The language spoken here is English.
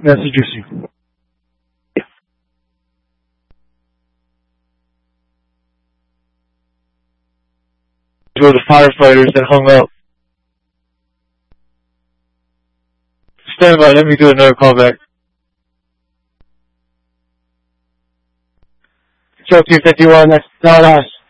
messages you. These were the firefighters that hung up. Stand by, let me do another callback. Show 251, that's not us.